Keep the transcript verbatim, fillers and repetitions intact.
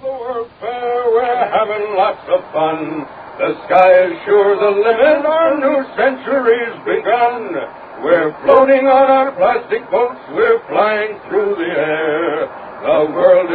the World Fair, we're having lots of fun. The sky is sure the limit, our new century's begun. We're floating on our plastic boats, we're flying through the air. The world